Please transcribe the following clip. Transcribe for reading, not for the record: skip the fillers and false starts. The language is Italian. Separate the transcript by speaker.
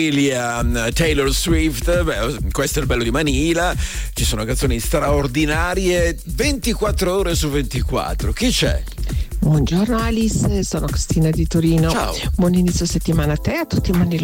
Speaker 1: Taylor Swift. Beh, questo è il bello di Manila, ci sono canzoni straordinarie 24 ore su 24. Chi c'è?
Speaker 2: Buongiorno Alice, sono Cristina di Torino.
Speaker 1: Ciao.
Speaker 2: Buon inizio settimana a te e a tutti i